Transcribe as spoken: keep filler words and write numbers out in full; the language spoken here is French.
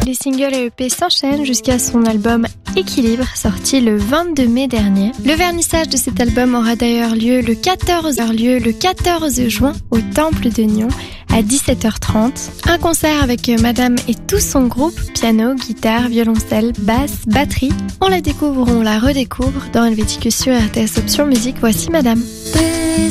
Les singles et E P s'enchaînent jusqu'à son album Équilibre, sorti le vingt-deux mai dernier. Le vernissage de cet album aura d'ailleurs lieu le quatorze, lieu le quatorze juin au Temple de Nyon à dix-sept heures trente. Un concert avec Madame et tout son groupe, piano, guitare, violoncelle, basse, batterie. On la découvre, on la redécouvre dans Helvéticus sur R T S Option Musique. Voici Madame. Des